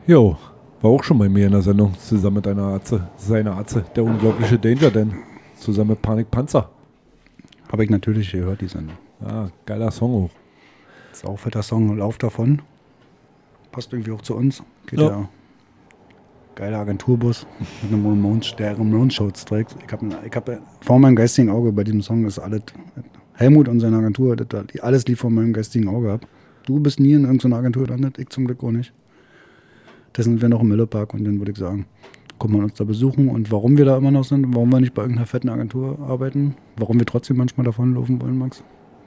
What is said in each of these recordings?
Jo, war auch schon bei mir in der Sendung, zusammen mit seiner Atze, der unglaubliche Danger Dan, zusammen mit Panik Panzer. Habe ich natürlich gehört, die Sendung. Ja, geiler Song auch. Ist auch fetter Song, Lauf davon. Passt irgendwie auch zu uns. Geht ja. Geiler Agenturbus mit einem Ramones, der Ramones-Shirts trägt. Ich hab vor meinem geistigen Auge bei diesem Song ist alles, Helmut und seine Agentur, alles lief vor meinem geistigen Auge ab. Du bist nie in irgendeiner Agentur gelandet, ich zum Glück auch nicht. Da sind wir noch im Müllerpark und dann würde ich sagen, kommt man uns da besuchen und warum wir da immer noch sind, warum wir nicht bei irgendeiner fetten Agentur arbeiten, warum wir trotzdem manchmal davonlaufen wollen, Max.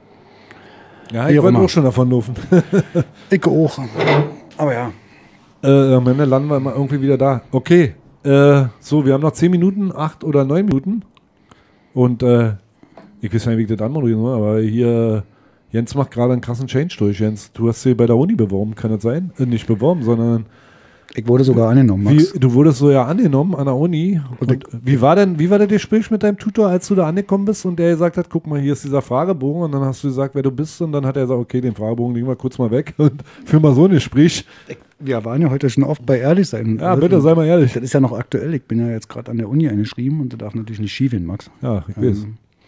Ja, ich wollte auch schon davonlaufen. Ich auch. Aber ja. Am Ende landen wir immer irgendwie wieder da. Okay, so, wir haben noch 10 Minuten, 8 oder 9 Minuten. Und ich weiß nicht, wie ich das anmoderieren soll, aber hier, Jens macht gerade einen krassen Change durch. Jens, du hast sie bei der Uni beworben, kann das sein? Nicht beworben, sondern... Ich wurde sogar angenommen, Max. Du wurdest so ja angenommen an der Uni. Und wie war das Gespräch mit deinem Tutor, als du da angekommen bist und der gesagt hat, guck mal, hier ist dieser Fragebogen und dann hast du gesagt, wer du bist und dann hat er gesagt, okay, den Fragebogen legen wir kurz mal weg und führ mal so ein Gespräch. Wir waren ja heute schon oft bei ehrlich sein. Ja, bitte, sei mal ehrlich. Das ist ja noch aktuell. Ich bin ja jetzt gerade an der Uni eingeschrieben und das darf natürlich nicht schief gehen, Max. Ja, ich weiß.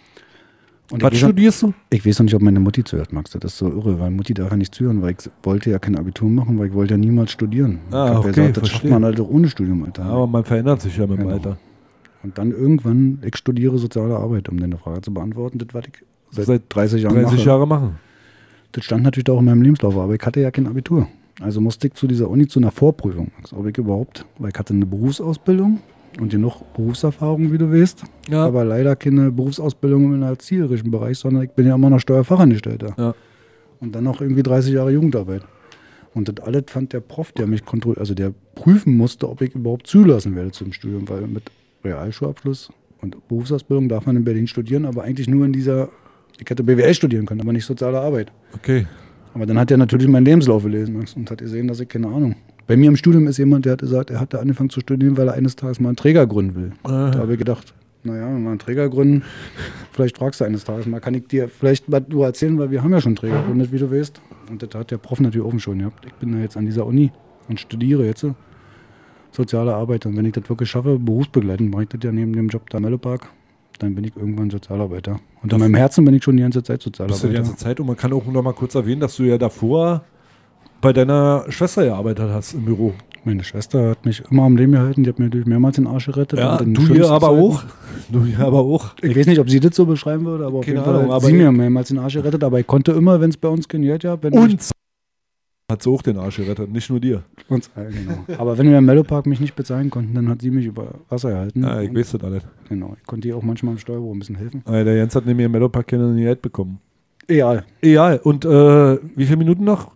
Und was studierst du? Ich weiß noch nicht, ob meine Mutti zuhört, Max. Das ist so irre, weil Mutti darf ja nicht zuhören, weil ich wollte ja kein Abitur machen, weil ich wollte ja niemals studieren. Ich habe gesagt, das schafft man halt auch ohne Studium, Alter. Aber man verändert sich ja mit dem Alter. Und dann irgendwann, ich studiere soziale Arbeit, um deine Frage zu beantworten. Das, was ich seit 30 Jahren 30 Jahre machen. Das stand natürlich auch in meinem Lebenslauf, aber ich hatte ja kein Abitur. Also musste ich zu dieser Uni zu einer Vorprüfung, Max. Ob ich überhaupt, weil ich hatte eine Berufsausbildung und genug Berufserfahrung, wie du weißt. Ja. Aber leider keine Berufsausbildung im erzieherischen Bereich, sondern ich bin ja immer noch Steuerfachangestellter. Ja. Und dann noch irgendwie 30 Jahre Jugendarbeit. Und das alles fand der Prof, der mich der prüfen musste, ob ich überhaupt zulassen werde zum Studium, weil mit Realschulabschluss und Berufsausbildung darf man in Berlin studieren, aber eigentlich nur in dieser, ich hätte BWL studieren können, aber nicht soziale Arbeit. Okay. Aber dann hat er natürlich meinen Lebenslauf gelesen, Max, und hat gesehen, dass ich keine Ahnung. Bei mir im Studium ist jemand, der hat gesagt, er hat angefangen zu studieren, weil er eines Tages mal einen Träger gründen will. Da habe ich gedacht, naja, wenn wir einen Träger gründen, vielleicht fragst du eines Tages mal, kann ich dir vielleicht mal du erzählen, weil wir haben ja schon Träger gegründet, wie du weißt. Und das hat der Prof natürlich auch schon gehabt. Ich bin ja jetzt an dieser Uni und studiere jetzt soziale Arbeit. Und wenn ich das wirklich schaffe, berufsbegleitend, mache ich das ja neben dem Job da im Möllerpark, dann bin ich irgendwann Sozialarbeiter. Und in meinem Herzen bin ich schon die ganze Zeit Sozialarbeiter. Die ganze Zeit. Und man kann auch noch mal kurz erwähnen, dass du ja davor bei deiner Schwester gearbeitet hast im Büro. Meine Schwester hat mich immer am Leben gehalten, die hat mir natürlich mehrmals den Arsch gerettet. Ja, du hier aber auch. Ich weiß nicht, ob sie das so beschreiben würde, aber auf jeden Fall hat sie mir mehrmals den Arsch gerettet. Aber ich konnte immer, wenn es bei uns geniert hat. Und hat sie auch den Arsch gerettet, nicht nur dir. Uns allen, genau. Aber wenn wir im Möllerpark mich nicht bezahlen konnten, dann hat sie mich über Wasser gehalten. Ja, ich weiß das alles. Genau, ich konnte ihr auch manchmal im Steuerbüro ein bisschen helfen. Der Jens hat nämlich im Möllerpark keine Geld bekommen. Egal. Und wie viele Minuten noch?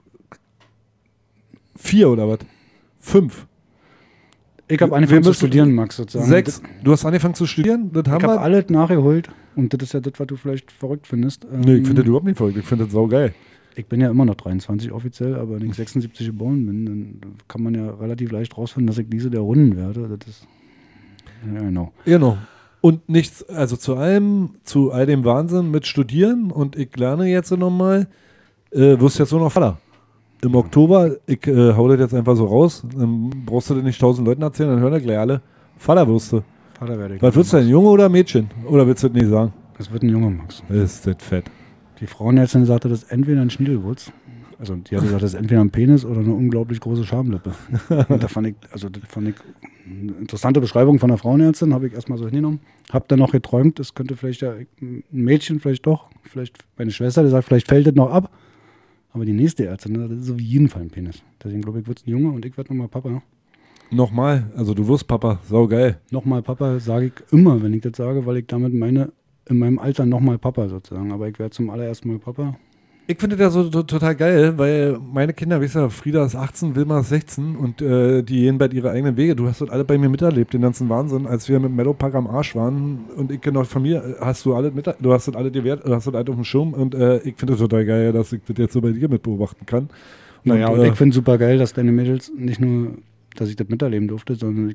4 oder was? 5. Ich habe angefangen zu studieren, Max, sozusagen. 6. Du hast angefangen zu studieren? Ich habe alles nachgeholt. Und das ist ja das, was du vielleicht verrückt findest. Nee, ich finde das überhaupt nicht verrückt. Ich finde das saugeil. Ich bin ja immer noch 23 offiziell, aber wenn ich 76 geboren bin, dann kann man ja relativ leicht rausfinden, dass ich diese der Runden werde. Das ist, ja, genau. Und nichts, also zu all dem Wahnsinn mit Studieren und ich lerne jetzt nochmal, wirst jetzt nur noch Vater. Im Oktober, ich hau das jetzt einfach so raus, dann brauchst du das nicht 1000 Leuten erzählen, dann hören ja gleich alle, Vater wirst du. Vater werde ich. Was willst du denn, Junge oder Mädchen? Oder willst du das nicht sagen? Das wird ein Junge, Max. Ist das fett. Die Frauenärztin sagte, das ist entweder ein Schniedelwurz, also die hat gesagt, das ist entweder ein Penis oder eine unglaublich große Schamlippe. Und das fand ich eine interessante Beschreibung von der Frauenärztin, habe ich erstmal so hingenommen. Habe dann noch geträumt, es könnte vielleicht ja ein Mädchen, vielleicht doch, vielleicht meine Schwester, die sagt, vielleicht fällt das noch ab. Aber die nächste Ärztin, das ist auf jeden Fall ein Penis. Deswegen glaube ich, wird es ein Junge und ich werde nochmal Papa. Nochmal, also du wirst Papa, saugeil. Nochmal Papa sage ich immer, wenn ich das sage, weil ich damit meine, in meinem Alter nochmal Papa sozusagen. Aber ich werde zum allerersten Mal Papa. Ich finde das so total geil, weil meine Kinder, weißt du, Frieda ist 18, Wilma ist 16 und die gehen bald ihre eigenen Wege. Du hast das alle bei mir miterlebt, den ganzen Wahnsinn. Als wir mit dem Möllerpark am Arsch waren und ich genau von mir, hast du alles du hast das alle gewährt, du hast das alles auf dem Schirm und ich finde das total geil, dass ich das jetzt so bei dir mit beobachten kann. Und ich finde super geil, dass deine Mädels nicht nur, dass ich das miterleben durfte, sondern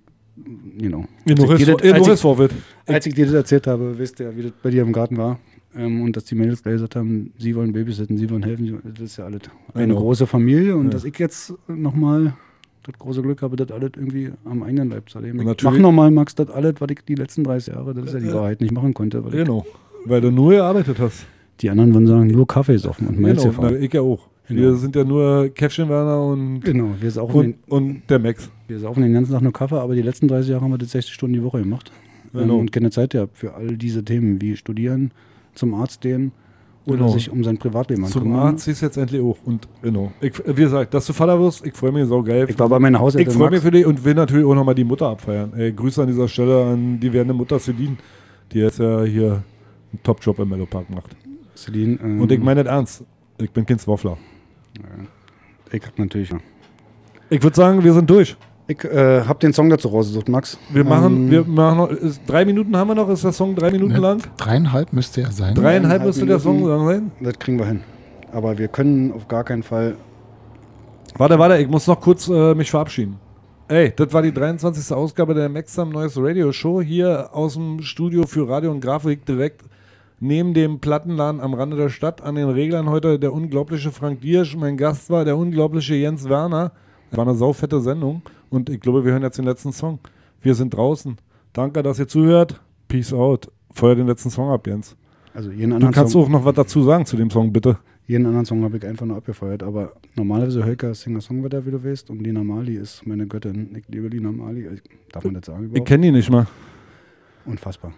als ich dir das erzählt habe, wisst ihr, wie das bei dir im Garten war. Und dass die Mädels gleich gesagt haben, sie wollen babysitten, sie wollen helfen, das ist ja alles eine große Familie. Und dass ich jetzt nochmal das große Glück habe, das alles irgendwie am eigenen Leib zu erleben. Und Ich mache nochmal, Max, das alles, was ich die letzten 30 Jahre, das ist ja die Wahrheit, nicht machen konnte. Genau, weil du nur gearbeitet hast. Die anderen würden sagen, nur Kaffee saufen und Malz gefahren. Ich ja auch. Genau. Wir sind ja nur Käffchenwerner und, genau, wir saufen und der Max. Wir saufen den ganzen Tag nur Kaffee, aber die letzten 30 Jahre haben wir das 60 Stunden die Woche gemacht. Genau. Und keine Zeit gehabt für all diese Themen, wie studieren, zum Arzt gehen oder sich um sein Privatleben kümmern. Zum Arzt ist jetzt endlich auch. Und genau. Wie gesagt, dass du Vater wirst, ich freue mich so geil. Ich war bei meiner Hauseltern. Ich freue mich für dich und will natürlich auch nochmal die Mutter abfeiern. Grüße an dieser Stelle an die werdende Mutter Celine, die jetzt ja hier einen Top-Job im Mellow Park macht. Celine, und ich meine das ernst. Ich bin kein Zwoffler. Ja. Ich hab natürlich. Ja. Ich würde sagen, wir sind durch. Ich habe den Song dazu rausgesucht, Max. Wir machen noch, 3 Minuten haben wir noch, ist der Song 3 Minuten lang? 3,5 müsste er sein. 3,5 müsste der Song sein? Das kriegen wir hin. Aber wir können auf gar keinen Fall... Warte, ich muss noch kurz mich verabschieden. Ey, das war die 23. Ausgabe der Maxam Neues Radio Show hier aus dem Studio für Radio und Grafik direkt neben dem Plattenladen am Rande der Stadt. An den Reglern heute der unglaubliche Frank Diersch. Mein Gast war der unglaubliche Jens Werner. War eine saufette Sendung und ich glaube, wir hören jetzt den letzten Song. Wir sind draußen. Danke, dass ihr zuhört. Peace out. Feuer den letzten Song ab, Jens. Also jeden anderen du kannst Song, auch noch was dazu sagen zu dem Song, bitte. Jeden anderen Song habe ich einfach nur abgefeuert, aber normalerweise Hölker ist Singer-Songwriter, wie du weißt, und Lina Marley ist meine Göttin. Ich liebe Lina Marley. Darf man das sagen überhaupt? Ich kenne die nicht mal. Unfassbar.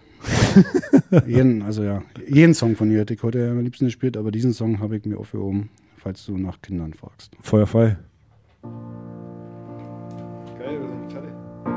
Jeden Song von ihr hätte ich heute am liebsten gespielt, aber diesen Song habe ich mir aufgehoben, falls du nach Kindern fragst. Feuer frei.